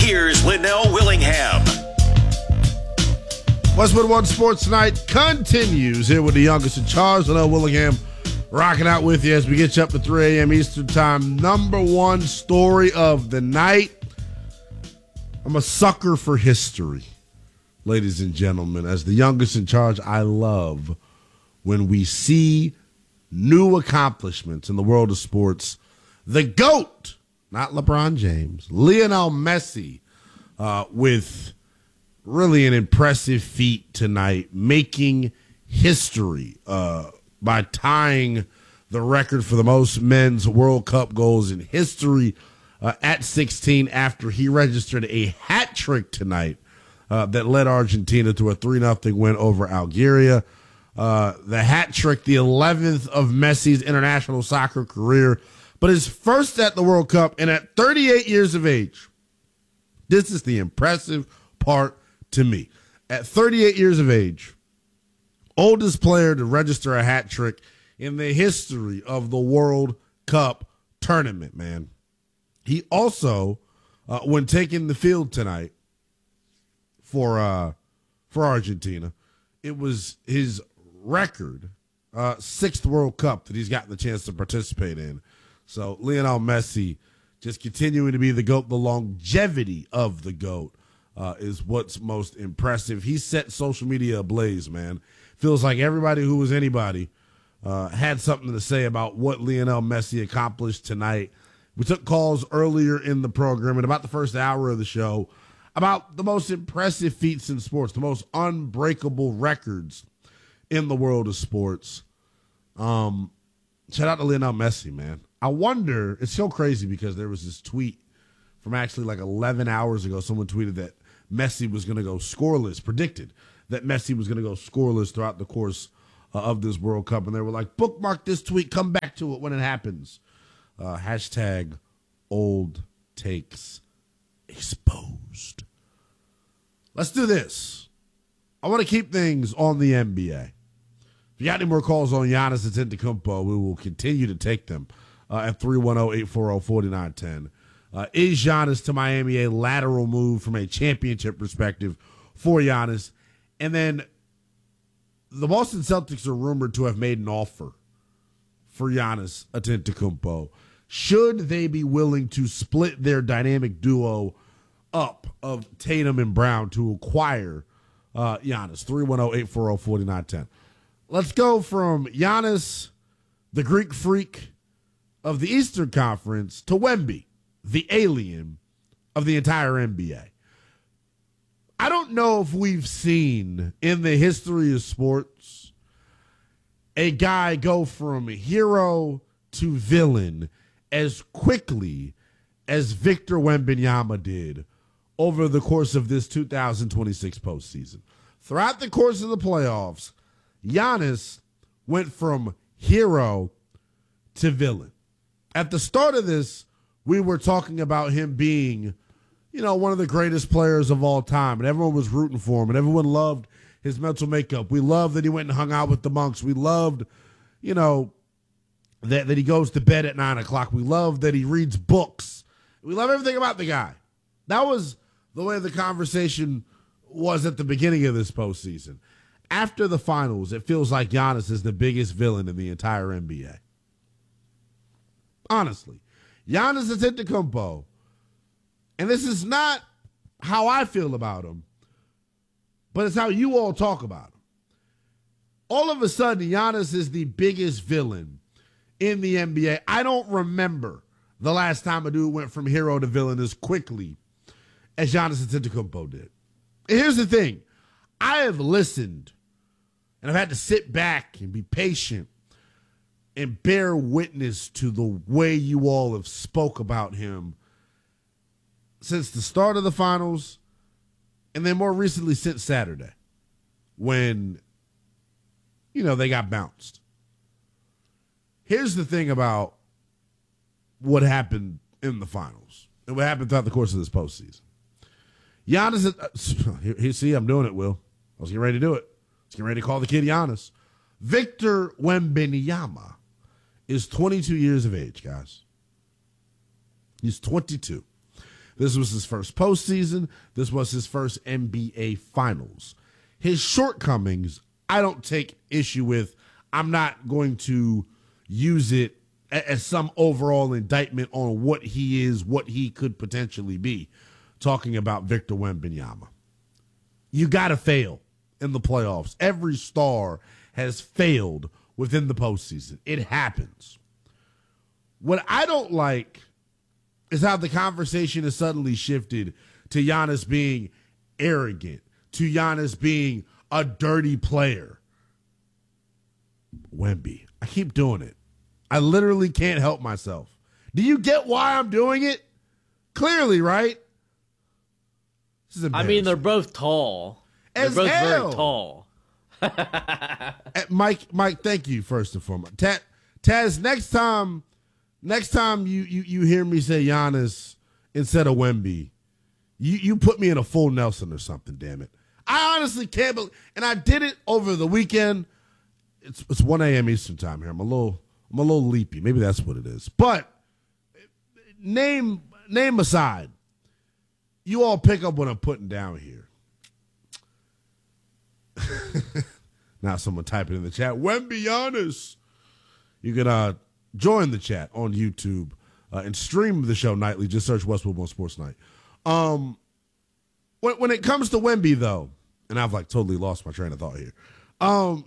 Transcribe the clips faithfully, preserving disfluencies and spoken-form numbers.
Here's Linnell Willingham. Westwood One Sports Night continues here with the youngest in charge, Linnell Willingham, rocking out with you as we get you up to three a.m. Eastern Time. Number one story of the night. I'm a sucker for history, ladies and gentlemen. As the youngest in charge, I love when we see new accomplishments in the world of sports. The GOAT, not LeBron James, Lionel Messi, uh, with really an impressive feat tonight, making history uh, by tying the record for the most men's World Cup goals in history uh, at sixteen after he registered a hat trick tonight uh, that led Argentina to a three nothing win over Algeria. Uh, the hat trick, the eleventh of Messi's international soccer career, but his first at the World Cup, and at thirty-eight years of age. This is the impressive part to me. At thirty-eight years of age, oldest player to register a hat trick in the history of the World Cup tournament, man. He also, uh, when taking the field tonight for uh, for Argentina, it was his record, uh, sixth World Cup that he's gotten the chance to participate in. So Lionel Messi just continuing to be the GOAT. The longevity of the GOAT uh, is what's most impressive. He set social media ablaze, man. Feels like everybody who was anybody uh, had something to say about what Lionel Messi accomplished tonight. We took calls earlier in the program, in about the first hour of the show, about the most impressive feats in sports, the most unbreakable records in the world of sports. Um, shout out to Lionel Messi, man. I wonder, it's so crazy because there was this tweet from actually like eleven hours ago. Someone tweeted that Messi was going to go scoreless, predicted that Messi was going to go scoreless throughout the course uh, of this World Cup. And they were like, bookmark this tweet, come back to it when it happens. Uh, hashtag old takes exposed. Let's do this. I want to keep things on the N B A. If you got any more calls on Giannis Antetokounmpo, we will continue to take them uh, at three one zero, eight four zero, four nine one zero. Uh, is Giannis to Miami a lateral move from a championship perspective for Giannis? And then the Boston Celtics are rumored to have made an offer for Giannis Antetokounmpo. Should they be willing to split their dynamic duo up of Tatum and Brown to acquire uh, Giannis? three one zero, eight four zero, four nine one zero. Let's go from Giannis, the Greek freak of the Eastern Conference, to Wemby, the alien of the entire N B A. I don't know if we've seen in the history of sports a guy go from hero to villain as quickly as Victor Wembanyama did over the course of this two thousand twenty-six postseason. Throughout the course of the playoffs, Giannis went from hero to villain. At the start of this, we were talking about him being, you know, one of the greatest players of all time, and everyone was rooting for him, and everyone loved his mental makeup. We loved that he went and hung out with the monks. We loved, you know, that, that he goes to bed at nine o'clock. We loved that he reads books. We love everything about the guy. That was the way the conversation was at the beginning of this postseason. After the finals, it feels like Giannis is the biggest villain in the entire N B A. Honestly. Giannis Antetokounmpo, and this is not how I feel about him, but it's how you all talk about him. All of a sudden, Giannis is the biggest villain in the N B A. I don't remember the last time a dude went from hero to villain as quickly as Giannis Antetokounmpo did. And here's the thing. I have listened, and I've had to sit back and be patient and bear witness to the way you all have spoke about him since the start of the finals, and then more recently since Saturday when, you know, they got bounced. Here's the thing about what happened in the finals and what happened throughout the course of this postseason. Giannis, uh, here, here, see, I'm doing it, Will. I was getting ready to do it. I was getting ready to call the kid Giannis. Victor Wembanyama is twenty-two years of age, guys. He's twenty-two. This was his first postseason. This was his first N B A Finals. His shortcomings, I don't take issue with. I'm not going to use it as some overall indictment on what he is, what he could potentially be. Talking about Victor Wembanyama. You got to fail in the playoffs. Every star has failed within the postseason. It happens. What I don't like is how the conversation has suddenly shifted to Giannis being arrogant, to Giannis being a dirty player. Wemby, I keep doing it. I literally can't help myself. Do you get why I'm doing it? Clearly, right? This is I mean, they're both tall. As they're both hell. very tall. Mike, Mike, thank you first and foremost. Taz, Taz next time, next time you, you you hear me say Giannis instead of Wemby, you you put me in a full Nelson or something. Damn it! I honestly can't believe, and I did it over the weekend. It's it's one a.m. Eastern time here. I'm a little I'm a little leapy. Maybe that's what it is. But name name aside, you all pick up what I'm putting down here. Now someone type it in the chat. Wemby Giannis. You can uh, join the chat on YouTube uh, and stream the show nightly. Just search Westwood One Sports Night. Um, when, when it comes to Wemby, though, and I've like totally lost my train of thought here. Um,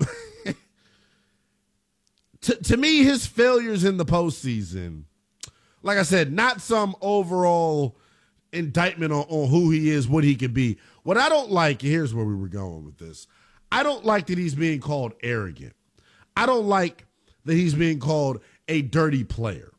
to, to me, his failures in the postseason, like I said, not some overall indictment on, on who he is, what he could be. What I don't like, here's where we were going with this. I don't like that he's being called arrogant. I don't like that he's being called a dirty player.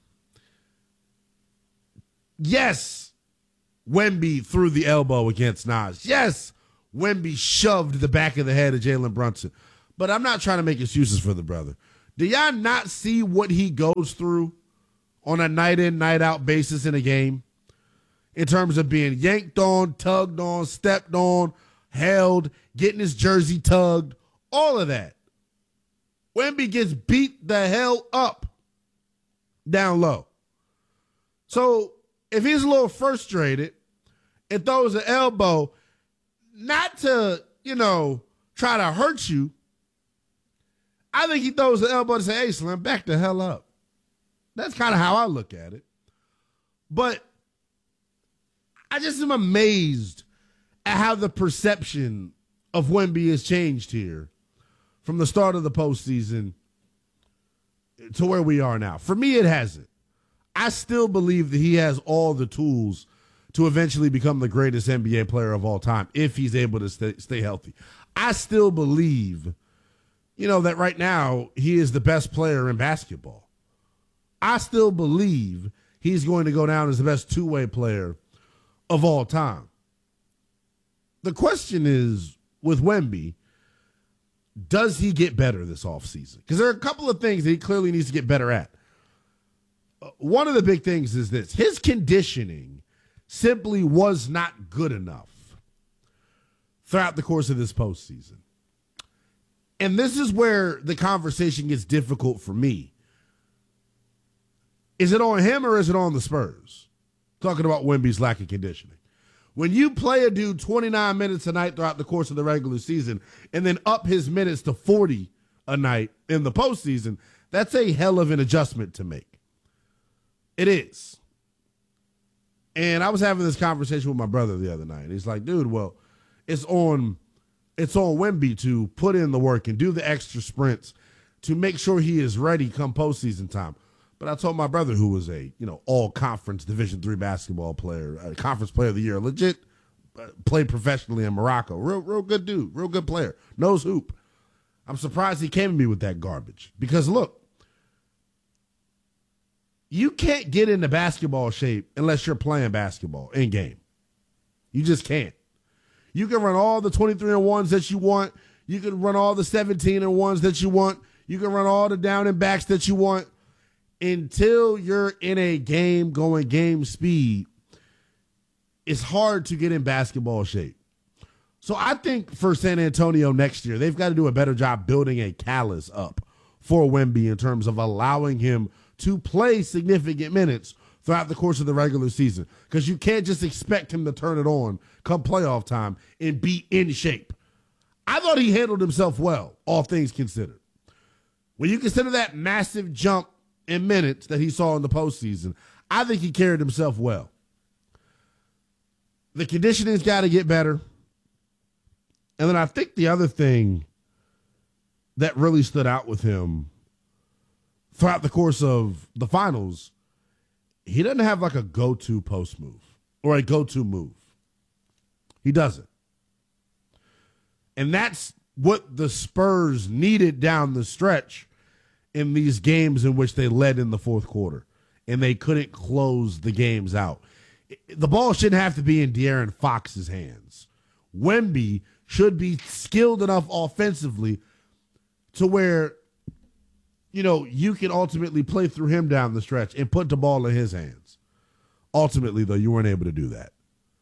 Yes, Wemby threw the elbow against Nas. Yes, Wemby shoved the back of the head of Jalen Brunson. But I'm not trying to make excuses for the brother. Do y'all not see what he goes through on a night-in, night-out basis in a game? In terms of being yanked on, tugged on, stepped on, held, getting his jersey tugged, all of that. Wemby gets beat the hell up down low. So if he's a little frustrated and throws an elbow, not to, you know, try to hurt you, I think he throws the elbow to say, hey, Slim, back the hell up. That's kind of how I look at it. But I just am amazed at how the perception of Wemby has changed here from the start of the postseason to where we are now. For me, it hasn't. I still believe that he has all the tools to eventually become the greatest N B A player of all time if he's able to stay, stay healthy. I still believe, you know, that right now he is the best player in basketball. I still believe he's going to go down as the best two-way player of all time. The question is, with Wemby, does he get better this offseason? Because there are a couple of things that he clearly needs to get better at. Uh, one of the big things is this. His conditioning simply was not good enough throughout the course of this postseason. And this is where the conversation gets difficult for me. Is it on him or is it on the Spurs? Talking about Wemby's lack of conditioning. When you play a dude twenty-nine minutes a night throughout the course of the regular season and then up his minutes to forty a night in the postseason, that's a hell of an adjustment to make. It is. And I was having this conversation with my brother the other night. And he's like, dude, well, it's on, it's on Wemby to put in the work and do the extra sprints to make sure he is ready come postseason time. But I told my brother, who was a, you know, all-conference Division three basketball player, a conference player of the year, legit uh, played professionally in Morocco, real, real good dude, real good player, knows hoop. I'm surprised he came to me with that garbage because, look, you can't get into basketball shape unless you're playing basketball in game. You just can't. You can run all the twenty-three and ones that you want. You can run all the seventeen and ones that you want. You can run all the down and backs that you want. Until you're in a game going game speed, it's hard to get in basketball shape. So I think for San Antonio next year, they've got to do a better job building a callus up for Wemby in terms of allowing him to play significant minutes throughout the course of the regular season, because you can't just expect him to turn it on come playoff time and be in shape. I thought he handled himself well, all things considered. When you consider that massive jump in minutes that he saw in the postseason, I think he carried himself well. The conditioning's got to get better. And then I think the other thing that really stood out with him throughout the course of the finals, he doesn't have like a go-to post move or a go-to move. He doesn't. And that's what the Spurs needed down the stretch in these games in which they led in the fourth quarter and they couldn't close the games out. The ball shouldn't have to be in De'Aaron Fox's hands. Wemby should be skilled enough offensively to where, you know, you can ultimately play through him down the stretch and put the ball in his hands. Ultimately, though, you weren't able to do that.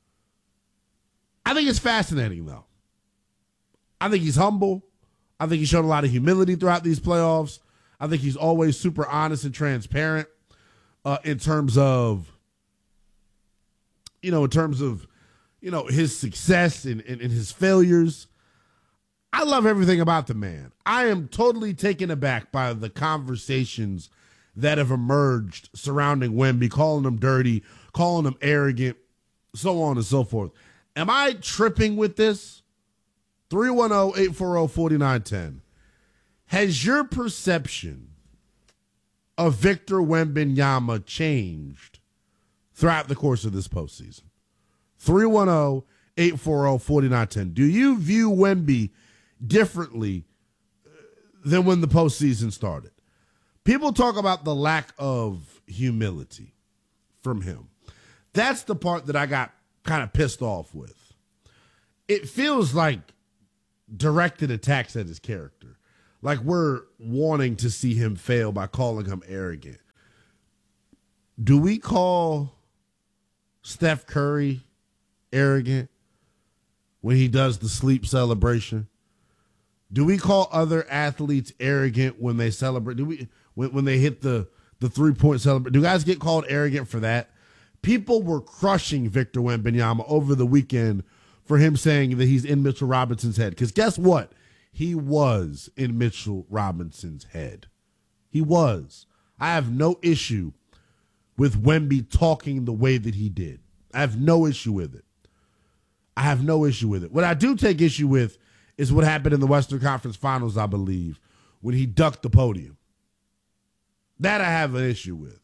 I think it's fascinating, though. I think he's humble. I think he's shown a lot of humility throughout these playoffs. I think he's always super honest and transparent uh, in terms of, you know, in terms of, you know, his success and, and, and his failures. I love everything about the man. I am totally taken aback by the conversations that have emerged surrounding Wemby, calling him dirty, calling him arrogant, so on and so forth. Am I tripping with this? three one zero, eight four zero, four nine one zero. Has your perception of Victor Wembanyama changed throughout the course of this postseason? three one zero, eight four zero, four nine one zero. Do you view Wemby differently than when the postseason started? People talk about the lack of humility from him. That's the part that I got kind of pissed off with. It feels like directed attacks at his character. Like we're wanting to see him fail by calling him arrogant. Do we call Steph Curry arrogant when he does the sleep celebration? Do we call other athletes arrogant when they celebrate? Do we when, when they hit the, the three-point celebration? Do guys get called arrogant for that? People were crushing Victor Wembanyama over the weekend for him saying that he's in Mitchell Robinson's head. Because guess what? He was in Mitchell Robinson's head. He was. I have no issue with Wemby talking the way that he did. I have no issue with it. I have no issue with it. What I do take issue with is what happened in the Western Conference Finals, I believe, when he ducked the podium. That I have an issue with.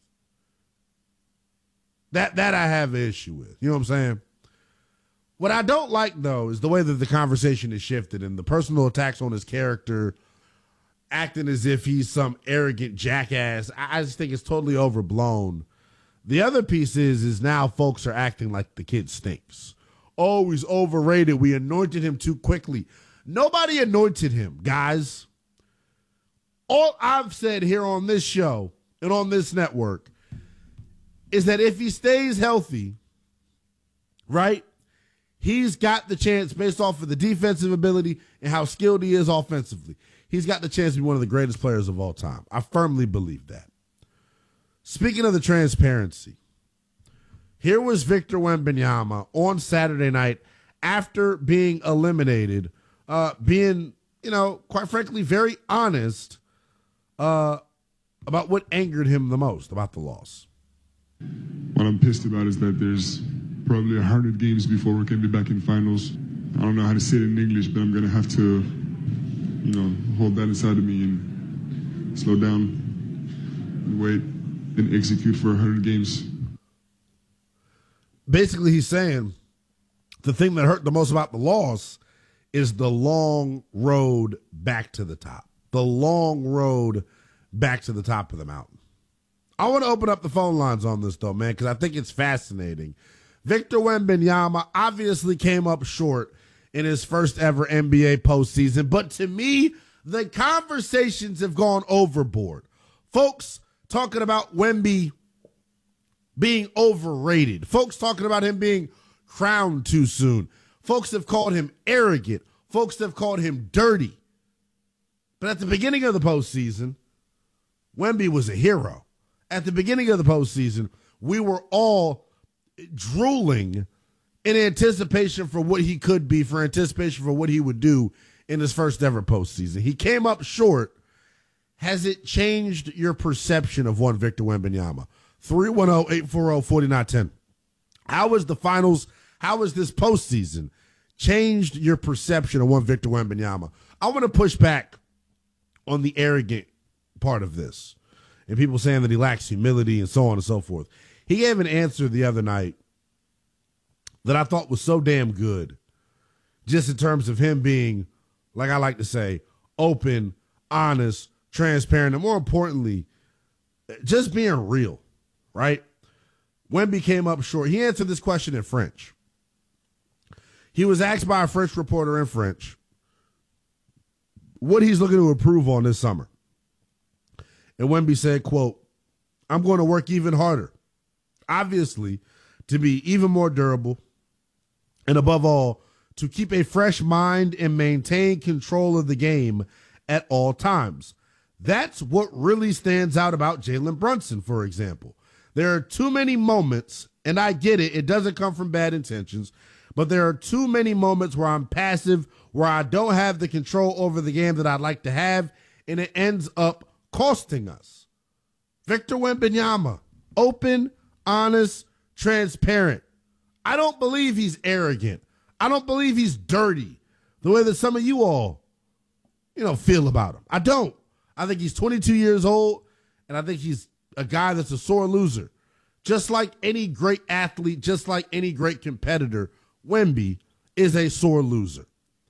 That that I have an issue with. You know what I'm saying? What I don't like, though, is the way that the conversation has shifted and the personal attacks on his character, acting as if he's some arrogant jackass. I, I just think it's totally overblown. The other piece is, is now folks are acting like the kid stinks. Oh, he's overrated. We anointed him too quickly. Nobody anointed him, guys. All I've said here on this show and on this network is that if he stays healthy, right, he's got the chance, based off of the defensive ability and how skilled he is offensively, he's got the chance to be one of the greatest players of all time. I firmly believe that. Speaking of the transparency, here was Victor Wembanyama on Saturday night after being eliminated, uh, being, you know, quite frankly, very honest uh, about what angered him the most about the loss. What I'm pissed about is that there's probably one hundred games before we can be back in finals. I don't know how to say it in English, but I'm going to have to, you know, hold that inside of me and slow down and wait and execute for one hundred games. Basically, he's saying the thing that hurt the most about the loss is the long road back to the top. The long road back to the top of the mountain. I want to open up the phone lines on this, though, man, because I think it's fascinating. Victor Wembanyama obviously came up short in his first ever N B A postseason, but to me, the conversations have gone overboard. Folks talking about Wemby being overrated. Folks talking about him being crowned too soon. Folks have called him arrogant. Folks have called him dirty. But at the beginning of the postseason, Wemby was a hero. At the beginning of the postseason, we were all drooling in anticipation for what he could be, for anticipation for what he would do in his first ever postseason. He came up short. Has it changed your perception of one Victor Wembanyama? three one zero, eight four zero, four nine one zero. How is the finals, how has this postseason changed your perception of one Victor Wembanyama? I want to push back on the arrogant part of this and people saying that he lacks humility and so on and so forth. He gave an answer the other night that I thought was so damn good, just in terms of him being, like I like to say, open, honest, transparent, and more importantly, just being real, right? Wemby came up short. He answered this question in French. He was asked by a French reporter in French what he's looking to improve on this summer. And Wemby said, quote, "I'm going to work even harder, obviously, to be even more durable, and above all, to keep a fresh mind and maintain control of the game at all times." That's what really stands out about Jalen Brunson, for example. There are too many moments, and I get it, it doesn't come from bad intentions, but there are too many moments where I'm passive, where I don't have the control over the game that I'd like to have, and it ends up costing us. Victor Wembanyama, open, honest, transparent. I don't believe he's arrogant. I don't believe he's dirty the way that some of you all, you know, feel about him. I don't. I think he's twenty-two years old, and I think he's a guy that's a sore loser. Just like any great athlete, just like any great competitor, Wemby is a sore loser.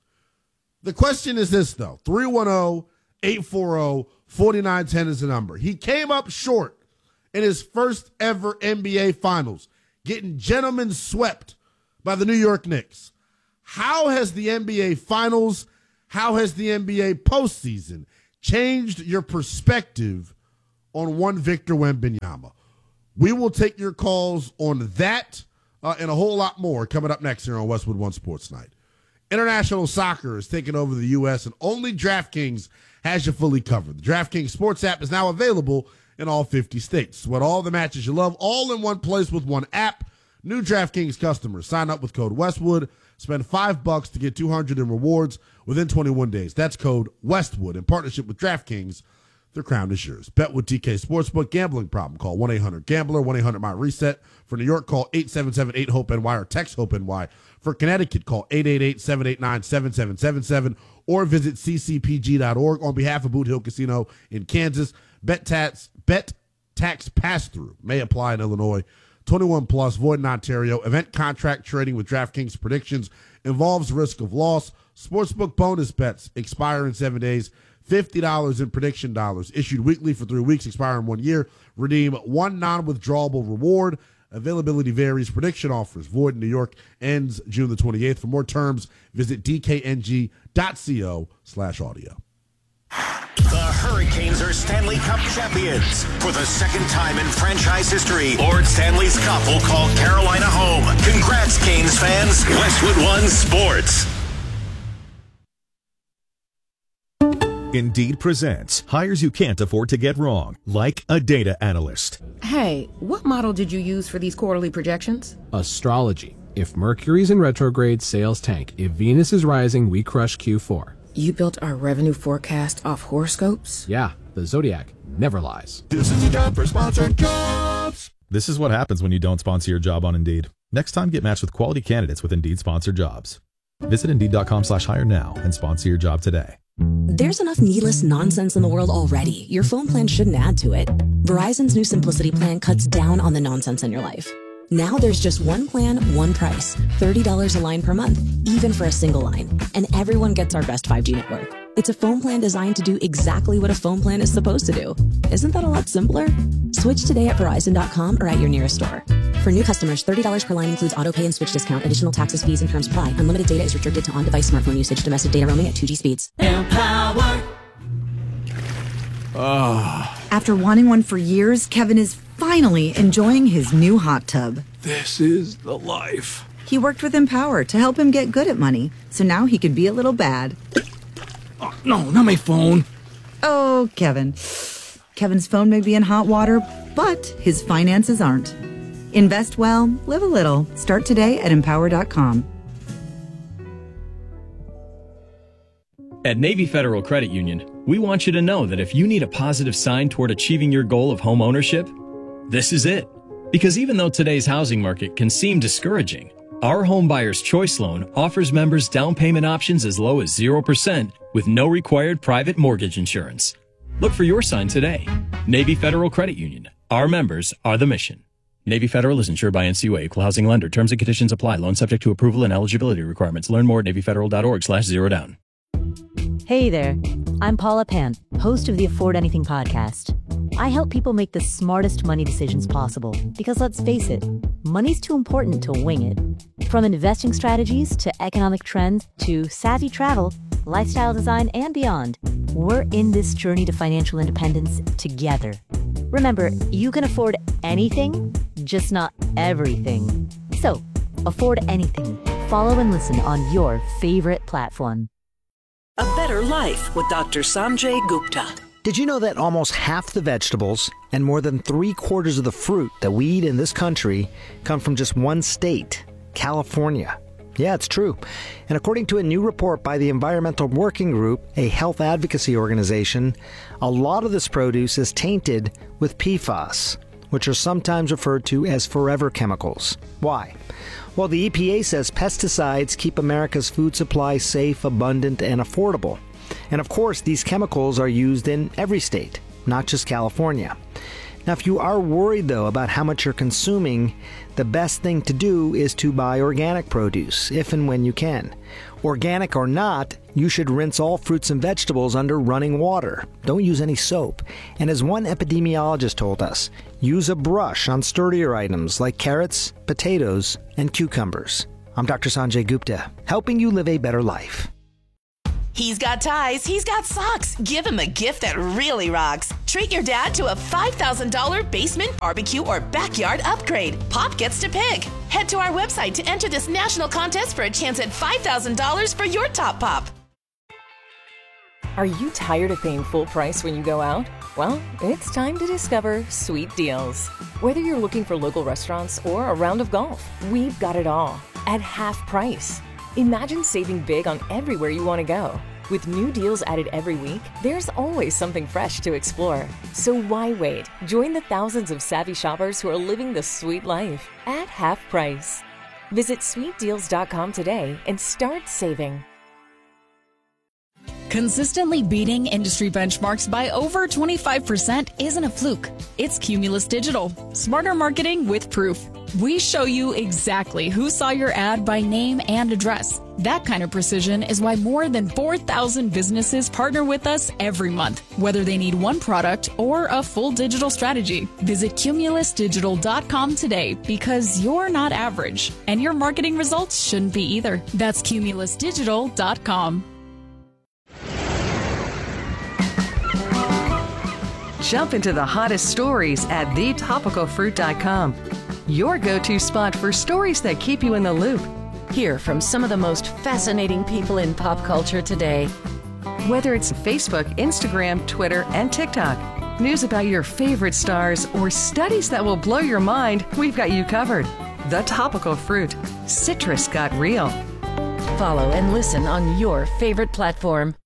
The question is this, though. three one zero, eight four zero, four nine one zero is the number. He came up short in his first ever N B A Finals, getting gentlemen swept by the New York Knicks. How has the N B A Finals, how has the N B A postseason changed your perspective on one Victor Wembanyama? We will take your calls on that uh, and a whole lot more coming up next here on Westwood One Sports Night. International soccer is taking over the U S, and only DraftKings has you fully covered. The DraftKings Sports app is now available in all fifty states. With all the matches you love, all in one place with one app. New DraftKings customers sign up with code Westwood. Spend five bucks to get two hundred in rewards within twenty-one days. That's code Westwood in partnership with DraftKings. The crown is yours. Bet with T K Sportsbook. Gambling problem? Call one eight hundred gambler, one eight hundred my reset. For New York, call eight seven seven eight hope N Y or text HOPE-NY. For Connecticut, call eight eight eight, seven eight nine, seven seven seven seven or visit c c p g dot org. On behalf of Boot Hill Casino in Kansas, bet tax, bet tax pass-through may apply in Illinois. twenty-one plus, void in Ontario. Event contract trading with DraftKings predictions involves risk of loss. Sportsbook bonus bets expire in seven days. fifty dollars in prediction dollars. Issued weekly for three weeks, expire in one year. Redeem one non-withdrawable reward. Availability varies. Prediction offers void in New York. Ends June the twenty-eighth. For more terms, visit d k n g dot co slash audio. The Hurricanes are Stanley Cup champions. For the second time in franchise history, Lord Stanley's Cup will call Carolina home. Congrats, Canes fans. Westwood One Sports. Indeed presents hires you can't afford to get wrong, like a data analyst. Hey, what model did you use for these quarterly projections? Astrology. If Mercury's in retrograde, sales tank. If Venus is rising, we crush Q four. You built our revenue forecast off horoscopes? Yeah, the Zodiac never lies. This is the time for sponsored jobs. This is what happens when you don't sponsor your job on Indeed. Next time, get matched with quality candidates with Indeed sponsored jobs. Visit Indeed.com slash hire now and sponsor your job today. There's enough needless nonsense in the world already. Your phone plan shouldn't add to it. Verizon's new Simplicity plan cuts down on the nonsense in your life. Now there's just one plan, one price. thirty dollars a line per month, even for a single line. And everyone gets our best five G network. It's a phone plan designed to do exactly what a phone plan is supposed to do. Isn't that a lot simpler? Switch today at Verizon dot com or at your nearest store. For new customers, thirty dollars per line includes auto pay and switch discount. Additional taxes, fees, and terms apply. Unlimited data is restricted to on-device smartphone usage. Domestic data roaming at two G speeds. Empower. Oh. After wanting one for years, Kevin is finally enjoying his new hot tub. This is the life. He worked with Empower to help him get good at money, so now he can be a little bad. Oh, no, not my phone. Oh, Kevin. Kevin's phone may be in hot water, but his finances aren't. Invest well, live a little. Start today at empower dot com. At Navy Federal Credit Union, we want you to know that if you need a positive sign toward achieving your goal of home ownership, this is it. Because even though today's housing market can seem discouraging, our Home Buyer's Choice Loan offers members down payment options as low as zero percent with no required private mortgage insurance. Look for your sign today. Navy Federal Credit Union. Our members are the mission. Navy Federal is insured by N C U A, equal housing lender. Terms and conditions apply. Loan subject to approval and eligibility requirements. Learn more at navy federal dot org slash zero down. Hey there, I'm Paula Pant, host of the Afford Anything podcast. I help people make the smartest money decisions possible because, let's face it, money's too important to wing it. From investing strategies to economic trends to savvy travel, lifestyle design, and beyond, we're in this journey to financial independence together. Remember, you can afford anything, just not everything. So, afford anything. Follow and listen on your favorite platform. A Better Life with Doctor Sanjay Gupta. Did you know that almost half the vegetables and more than three quarters of the fruit that we eat in this country come from just one state, California? Yeah, it's true. And according to a new report by the Environmental Working Group, a health advocacy organization, a lot of this produce is tainted with P FAS, which are sometimes referred to as forever chemicals. Why? Well, the E P A says pesticides keep America's food supply safe, abundant, and affordable. And of course, these chemicals are used in every state, not just California. Now, if you are worried, though, about how much you're consuming, the best thing to do is to buy organic produce, if and when you can. Organic or not, you should rinse all fruits and vegetables under running water. Don't use any soap. And as one epidemiologist told us, use a brush on sturdier items like carrots, potatoes, and cucumbers. I'm Doctor Sanjay Gupta, helping you live a better life. He's got ties, he's got socks. Give him a gift that really rocks. Treat your dad to a five thousand dollars basement, barbecue, or backyard upgrade. Pop gets to pick. Head to our website to enter this national contest for a chance at five thousand dollars for your top pop. Are you tired of paying full price when you go out? Well, it's time to discover Sweet Deals. Whether you're looking for local restaurants or a round of golf, we've got it all at half price. Imagine saving big on everywhere you want to go. With new deals added every week, there's always something fresh to explore. So why wait? Join the thousands of savvy shoppers who are living the sweet life at half price. Visit sweet deals dot com today and start saving. Consistently beating industry benchmarks by over twenty-five percent isn't a fluke. It's Cumulus Digital. Smarter marketing with proof. We show you exactly who saw your ad by name and address. That kind of precision is why more than four thousand businesses partner with us every month, whether they need one product or a full digital strategy. Visit cumulus digital dot com today because you're not average, and your marketing results shouldn't be either. That's cumulus digital dot com. Jump into the hottest stories at the topical fruit dot com. Your go-to spot for stories that keep you in the loop. Hear from some of the most fascinating people in pop culture today. Whether it's Facebook, Instagram, Twitter, and TikTok, news about your favorite stars, or studies that will blow your mind, we've got you covered. The Topical Fruit. Citrus got real. Follow and listen on your favorite platform.